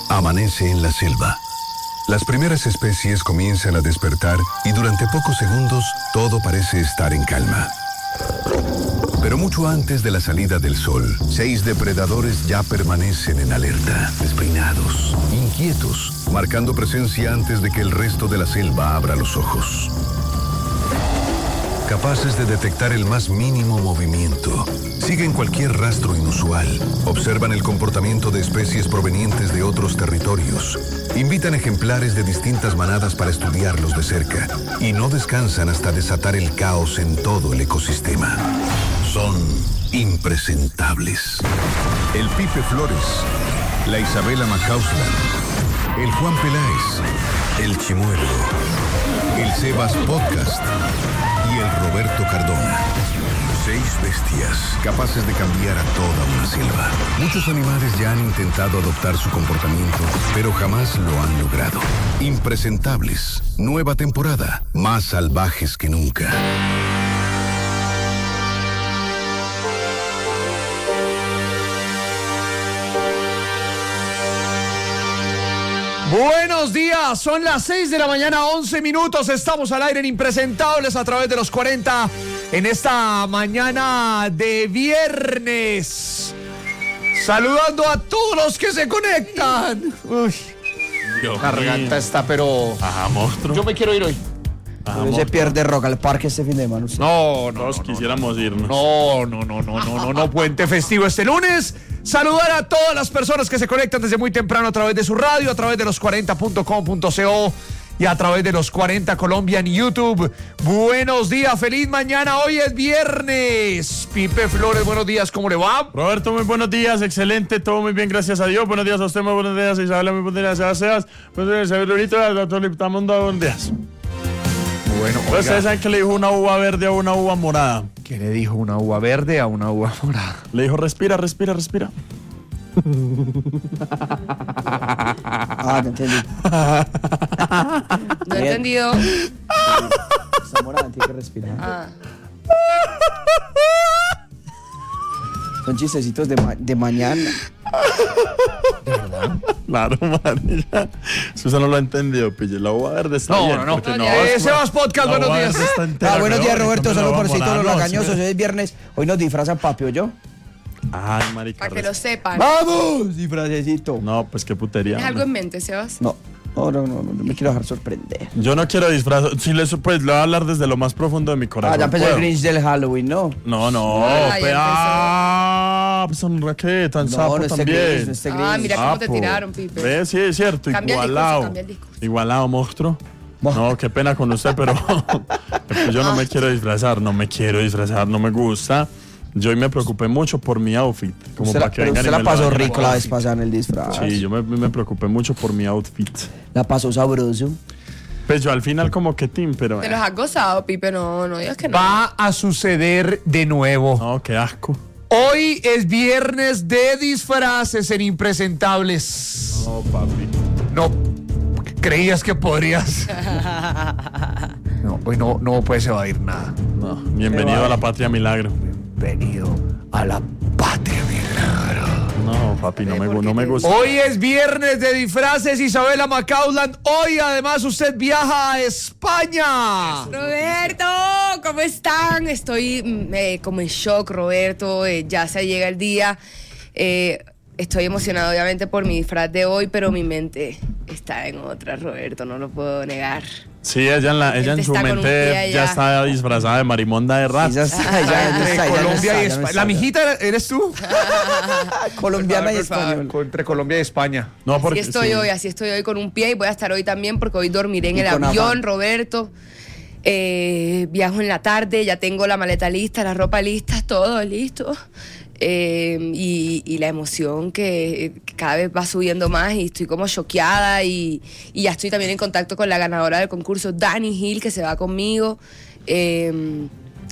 Amanece en la selva. Las primeras especies comienzan a despertar y durante pocos segundos todo parece estar en calma. Pero mucho antes de la salida del sol, 6 depredadores ya permanecen en alerta, despeinados, inquietos, marcando presencia antes de que el resto de la selva abra los ojos. Capaces de detectar el más mínimo movimiento, siguen cualquier rastro inusual, observan el comportamiento de especies provenientes de otros territorios, invitan ejemplares de distintas manadas para estudiarlos de cerca y no descansan hasta desatar el caos en todo el ecosistema. Son impresentables. El Pipe Flores, la Isabela Macausland, el Juan Peláez, el Chimuelo, el Sebas Podcast y el Roberto Cardona. 6 bestias capaces de cambiar a toda una selva. Muchos animales ya han intentado adoptar su comportamiento, pero jamás lo han logrado. Impresentables. Nueva temporada. Más salvajes que nunca. Buenos días, son las 6 de la mañana, 11 minutos. Estamos al aire en Impresentables a través de los 40 en esta mañana de viernes. Saludando a todos los que se conectan. Uy, la garganta está, pero... Ajá, monstruo. Yo me quiero ir hoy. Se pierde Rock al Parque este fin de semana. No, todos quisiéramos irnos. No, puente festivo este lunes. Saludar a todas las personas que se conectan desde muy temprano a través de su radio, a través de los 40.com.co y a través de los 40 Colombia en YouTube. Buenos días, feliz mañana, hoy es viernes. Pipe Flores, buenos días, ¿cómo le va? Roberto, muy buenos días, excelente, todo muy bien, gracias a Dios. Buenos días a usted, muy buenos días, Isabela, muy buenos días, a Sebas, buenos días, a todo mundo, buenos días. Bueno, ¿Ustedes saben que le dijo una uva verde a una uva morada? ¿Qué le dijo una uva verde a una uva morada? Le dijo, respira, respira, respira. Ah, no entendí. No he entendido. Está morada, tiene que respirar. Ah. Son chistecitos de mañana. Claro, María. Susan no lo ha entendido, pille. La uva verde está bien. No. Es Sebas Podcast, buenos días. Buenos días, Roberto. Saludos por todos los lagañosos. Hoy es viernes. Hoy nos disfrazan papi o yo. Ay, marica. Para que lo sepan. ¡Vamos! Disfracecito. No, pues qué putería. ¿Tienes algo en mente, Sebas? No me quiero dejar sorprender. Yo no quiero disfrazar. Sí, le voy a hablar desde lo más profundo de mi corazón. Ya empezó el Grinch del Halloween, ¿no? No. Pues son tan sapo también. Mira cómo te tiraron, Pipe. ¿Ves? Sí, es cierto. Cambia Igualado. el discurso. Igualado, monstruo. No, qué pena con usted, pero yo no me quiero disfrazar, no me gusta. Yo hoy me preocupé mucho por mi outfit. Como para que vengan usted la pasó rico la vez pasada en el disfraz. Sí, yo me preocupé mucho por mi outfit. La pasó sabroso. Pues yo al final como que team, pero... Te los has gozado, Pipe, no digas que no. Va a suceder de nuevo. No, qué asco. Hoy es viernes de disfraces en Impresentables. No, papi. No, ¿creías que podrías? No, hoy no, pues se va a ir nada. No, bienvenido a la Patria Milagro. Bienvenido a la Patria Milagro. No, papi, no me gusta. Hoy es viernes de disfraces, Isabela Macausland. Hoy, además, usted viaja a España. Roberto, ¿cómo están? Estoy como en shock, Roberto. Ya se llega el día. Estoy emocionado, obviamente, por mi disfraz de hoy, pero mi mente está en otra, Roberto. No lo puedo negar. Sí, ella en su mente ya está disfrazada de marimonda de rat. Colombia y España. ¿La mijita eres tú? Colombiana y español. Entre Colombia y España. No, porque, así estoy hoy con un pie y voy a estar hoy también porque hoy dormiré en el avión, Roberto. Viajo en la tarde, ya tengo la maleta lista, la ropa lista, todo listo. Y la emoción que cada vez va subiendo más y estoy como choqueada y ya estoy también en contacto con la ganadora del concurso, Dani Gil, que se va conmigo.